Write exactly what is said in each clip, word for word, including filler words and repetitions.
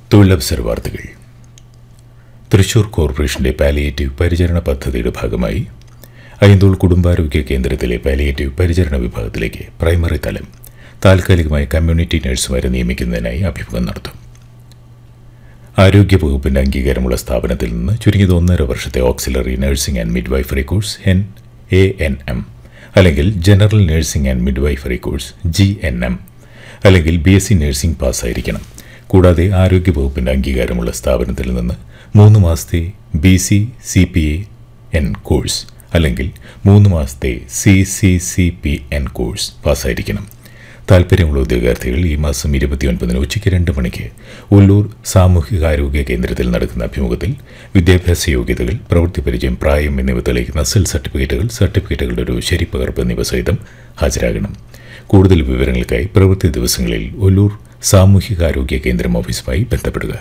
തൊഴിലവസര വാർത്തകൾ. തൃശൂർ കോർപ്പറേഷന്റെ പാലിയേറ്റീവ് പരിചരണ പദ്ധതിയുടെ ഭാഗമായി അയ്യന്തോൾ കുടുംബാരോഗ്യ കേന്ദ്രത്തിലെ പാലിയേറ്റീവ് പരിചരണ വിഭാഗത്തിലേക്ക് പ്രൈമറി തലം താൽക്കാലികമായി കമ്മ്യൂണിറ്റി നഴ്സുമാരെ നിയമിക്കുന്നതിനായി അഭിമുഖം നടത്തും. ആരോഗ്യവകുപ്പിന്റെ അംഗീകാരമുള്ള സ്ഥാപനത്തിൽ നിന്ന് ചുരുങ്ങിയത് ഒന്നര വർഷത്തെ auxiliary nursing and midwifery course N A N M അല്ലെങ്കിൽ general nursing and midwifery course G N M അല്ലെങ്കിൽ ബി എസ് സി നഴ്സിംഗ് പാസ്സായിരിക്കണം. കൂടാതെ ആരോഗ്യവകുപ്പിന്റെ അംഗീകാരമുള്ള സ്ഥാപനത്തിൽ നിന്ന് മൂന്ന് മാസത്തെ B C C P A N course അല്ലെങ്കിൽ മൂന്ന് മാസത്തെ C C C P N course പാസ്സായിരിക്കണം. താൽപ്പര്യമുള്ള ഉദ്യോഗാർത്ഥികൾ ഈ മാസം ഇരുപത്തിയൊൻപതിന് ഉച്ചയ്ക്ക് രണ്ട് മണിക്ക് ഉള്ളൂർ സാമൂഹികാരോഗ്യ കേന്ദ്രത്തിൽ നടക്കുന്ന അഭിമുഖത്തിൽ വിദ്യാഭ്യാസ യോഗ്യതകൾ, പ്രവൃത്തി പരിചയം, പ്രായം എന്നിവ തെളിയിക്കുന്ന സെൽ സർട്ടിഫിക്കറ്റുകൾ, സർട്ടിഫിക്കറ്റുകളുടെ ഒരു ശരിപ്പകർപ്പ് എന്നിവ സഹിതം ഹാജരാകണം. കൂടുതൽ വിവരങ്ങൾക്കായി പ്രവൃത്തി ദിവസങ്ങളിൽ ഉള്ളൂർ സാമൂഹികാരോഗ്യ കേന്ദ്രം ഓഫീസുമായി ബന്ധപ്പെടുക.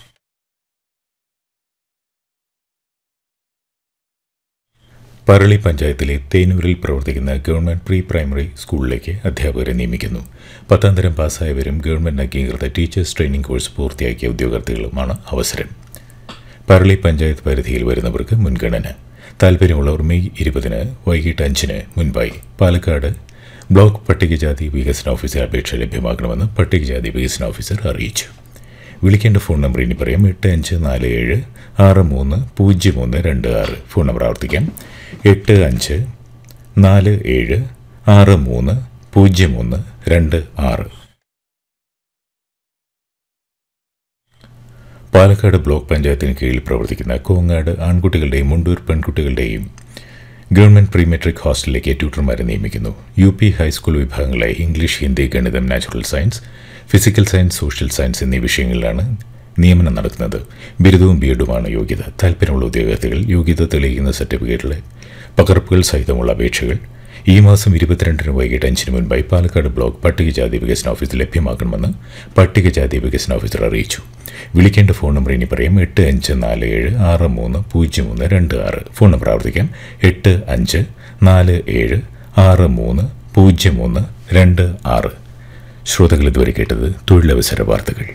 പറളി പഞ്ചായത്തിലെ തേനൂരിൽ പ്രവർത്തിക്കുന്ന ഗവൺമെന്റ് പ്രീ പ്രൈമറി സ്കൂളിലേക്ക് അധ്യാപകരെ നിയമിക്കുന്നു. പത്താം തരം പാസ്സായവരും ഗവൺമെന്റ് അംഗീകൃത ടീച്ചേഴ്സ് ട്രെയിനിംഗ് കോഴ്സ് പൂർത്തിയാക്കിയ ഉദ്യോഗാർത്ഥികളുമാണ് അവസരം. പറളി പഞ്ചായത്ത് പരിധിയിൽ വരുന്നവർക്ക് മുൻഗണന. താൽപ്പര്യമുള്ളവർ മെയ് ഇരുപതിന് വൈകിട്ട് അഞ്ചിന് മുൻപായി പാലക്കാട് ബ്ലോക്ക് പട്ടികജാതി വികസന ഓഫീസിൽ അപേക്ഷ ലഭ്യമാക്കണമെന്ന് പട്ടികജാതി വികസന ഓഫീസർ അറിയിച്ചു. വിളിക്കേണ്ട ഫോൺ നമ്പർ ഇനി പറയാം: എട്ട് അഞ്ച് നാല് ഏഴ് ആറ് മൂന്ന് പൂജ്യം ഒന്ന് രണ്ട് ആറ്. ഫോൺ നമ്പർ ആവർത്തിക്കാം: എട്ട് അഞ്ച് നാല് ഏഴ് ആറ് മൂന്ന് പൂജ്യം ഒന്ന് രണ്ട് ആറ്. പാലക്കാട് ബ്ലോക്ക് പഞ്ചായത്തിന് കീഴിൽ പ്രവർത്തിക്കുന്ന Kongad ആൺകുട്ടികളുടെയും Mundur പെൺകുട്ടികളുടെയും government pre metric ഹോസ്റ്റലിലേക്ക് ട്യൂട്ടർമാരെ നിയമിക്കുന്നു. യു പി ഹൈസ്കൂൾ വിഭാഗങ്ങളായി ഇംഗ്ലീഷ്, ഹിന്ദി, ഗണിതം, natural science, physical science, social science എന്നീ വിഷയങ്ങളിലാണ് നിയമനം നടക്കുന്നത്. ബിരുദവും ബി എഡുമാണ് യോഗ്യത. താൽപ്പര്യമുള്ള ഉദ്യോഗാർത്ഥികൾ യോഗ്യത തെളിയിക്കുന്ന സർട്ടിഫിക്കറ്റിലെ പകർപ്പുകൾ സഹിതമുള്ള അപേക്ഷകൾ ഈ മാസം ഇരുപത്തിരണ്ടിന് വൈകിട്ട് അഞ്ചിന് മുൻപായി പാലക്കാട് ബ്ലോക്ക് പട്ടികജാതി വികസന ഓഫീസിൽ ലഭ്യമാക്കണമെന്ന് പട്ടികജാതി വികസന ഓഫീസർ അറിയിച്ചു. വിളിക്കേണ്ട ഫോൺ നമ്പർ ഇനി പറയാം: എട്ട് അഞ്ച് നാല് ഏഴ് ആറ് മൂന്ന് പൂജ്യം ഒന്ന് രണ്ട് ആറ്. ഫോൺ നമ്പർ ആവർത്തിക്കാം: എട്ട് അഞ്ച് നാല് ഏഴ് ആറ് മൂന്ന് പൂജ്യം ഒന്ന് രണ്ട് ആറ്. ശ്രോതാക്കൾ ഇതുവരെ കേട്ടത് തൊഴിലവസര വാർത്തകൾ.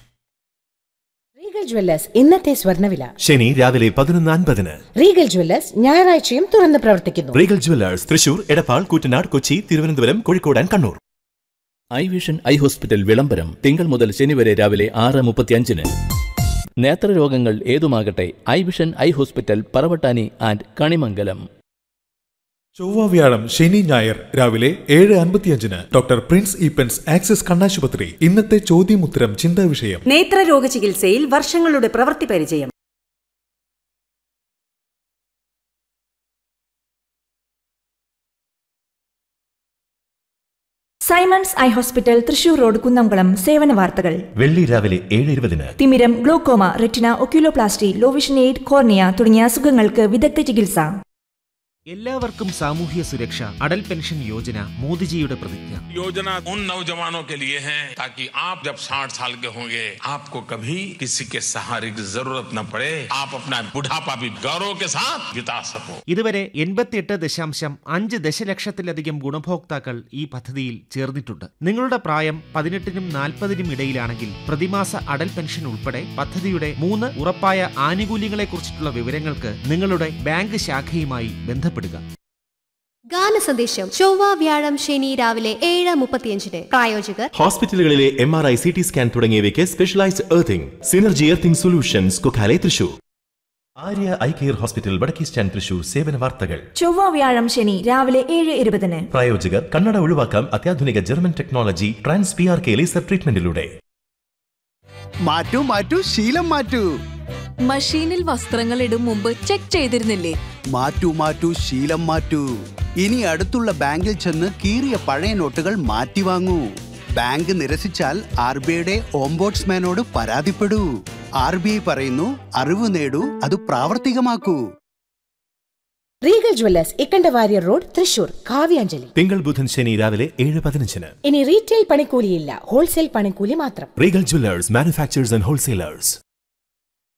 റീഗൽ ജ്വല്ലേഴ്സ് ഇന്നത്തെ സ്വർണ്ണവില. ശനി രാവിലെ പതിനൊന്ന് അൻപതിന്. റീഗൽ ജ്വല്ലേഴ്സ് ഞായറാഴ്ചയും തുറന്ന് പ്രവർത്തിക്കുന്നു. Regal Jewellers Thrissur, Edappal, Koottanad, Kochi, Thiruvananthapuram, Kozhikode and Kannur. I vision eye hospital വിളംബരം തിങ്കൾ മുതൽ ശനി വരെ രാവിലെ ആറ് മുപ്പത്തിയഞ്ചിന്. നേത്രരോഗങ്ങൾ ഏതുമാകട്ടെ, I vision eye hospital, Paravattani and Kanimangalam. ചൊവ്വ, വ്യാഴം, ശനി, ഞായർ രാവിലെ ഏഴ് അൻപത്തിയഞ്ചിന് ഡോക്ടർ പ്രിൻസ് ഈപ്പൻസ് ആക്സിസ് കണ്ണാശുപത്രി. ഇന്നത്തെ ചോദ്യമുത്തരം ചിന്താ വിഷയം. നേത്രരോഗ ചികിത്സയിൽ വർഷങ്ങളുടെ പ്രവൃത്തി പരിചയം. Symons eye hospital, Thrissur road, Kunnamkulam. സേവന വാർത്തകൾ. വെള്ളി രാവിലെ ഏഴ് ഇരുപതിന്. തിമിരം, glaucoma, retina, oculoplasty, low vision aid, cornea തുടങ്ങിയ അസുഖങ്ങൾക്ക് വിദഗ്ധ ചികിത്സ. എല്ലാവർക്കും സാമൂഹ്യ സുരക്ഷ. അടൽ പെൻഷൻ യോജന മോദിജിയുടെ പ്രതിജ്ഞ. योजना उन नौजवानों के लिए है ताकि आप जब साठ साल के होंगे आपको कभी किसी के सहारे की जरूरत न पड़े, आप अपना बुढ़ापा भी गौरव के साथ बिता सको. ഇതുവരെ എൺപത്തിയെട്ട് ദശാംശം അഞ്ച് ദശലക്ഷത്തിലധികം ഗുണഭോക്താക്കൾ ഈ പദ്ധതിയിൽ ചേർന്നിട്ടുണ്ട്. നിങ്ങളുടെ പ്രായം പതിനെട്ടിനും നാൽപ്പതിനും ഇടയിലാണെങ്കിൽ പ്രതിമാസ അടൽ പെൻഷൻ ഉൾപ്പെടെ പദ്ധതിയുടെ മൂന്ന് ഉറപ്പായ ആനുകൂല്യങ്ങളെ കുറിച്ചിട്ടുള്ള വിവരങ്ങൾക്ക് നിങ്ങളുടെ ബാങ്ക് ശാഖയുമായി ബന്ധപ്പെടുക. ഗാന സന്ദേശം ചൊവ്വ, വ്യാഴം, ശനി രാവിലെ ഏഴ് മുപ്പത്തിയഞ്ചിന്. പ്രായോജകർ ഹോസ്പിറ്റലുകളിലെ M R I, C T scan തുടങ്ങിയവയ്ക്ക് specialised earthing synergy earthing solutions, Kokkalai, Thrissur. Arya eye care hospital, വടക്കേ സ്റ്റാൻഡ്, തൃശൂർ. സേവന വാർത്തകൾ. ചൊവ്വ, വ്യാഴം, ശനി രാവിലെ ഏഴ് ഇരുപതിന്. പ്രായോജകർ കണ്ണട ഒഴിവാക്കാം അത്യാധുനിക German technology trans P R K laser ട്രീറ്റ്മെന്റിലൂടെ. മാറ്റൂ മാറ്റൂ ശീലം മാറ്റൂ. മഷീനിൽ വസ്ത്രങ്ങൾ ഇടും മുമ്പ് ചെക്ക് ചെയ്തിരുന്നില്ലേ? മാറ്റൂ മാറ്റൂ ശീലം മാറ്റൂ. ഇനി അടുത്തുള്ള ബാങ്കിൽ ചെന്ന് കീറിയ പഴയ നോട്ടുകൾ മാറ്റി വാങ്ങൂ. ബാങ്ക് നിരസിച്ചാൽ ആർ ബി ഐയുടെ ഓംബോഡ്സ്മാനോട് പരാതിപ്പെടൂ. ആർ ബി ഐ പറയുന്നു, അറിവ് നേടൂ, അത് പ്രാവർത്തികമാക്കൂ. റീഗൽ ജ്വല്ലേഴ്സ് ഇക്കണ്ട വാര്യർ റോഡ്, തൃശൂർ. കാവ്യാഞ്ജലി തിങ്കൾ, ബുധൻ, ശനി രാവിലെ ഏഴ് പതിനഞ്ചിന്. ഇനി റീറ്റെയിൽ പണിക്കൂലിയില്ല, ഹോൾസെയിൽ പണിക്കൂലി മാത്രം. Regal Jewellers, manufacturers and wholesalers.